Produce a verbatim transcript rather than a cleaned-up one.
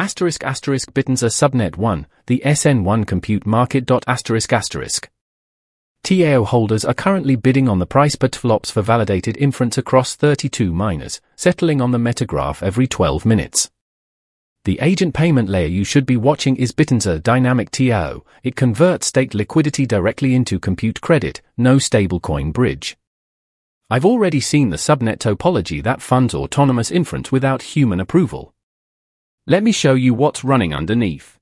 Asterisk asterisk Bitternzer Subnet one, the S N one compute market. Asterisk asterisk. T A O holders are currently bidding on the price per T flops for validated inference across thirty-two miners, settling on the Metagraph every twelve minutes. The agent payment layer you should be watching is Bitternzer Dynamic T A O. It converts staked liquidity directly into compute credit, no stablecoin bridge. I've already seen the subnet topology that funds autonomous inference without human approval. Let me show you what's running underneath.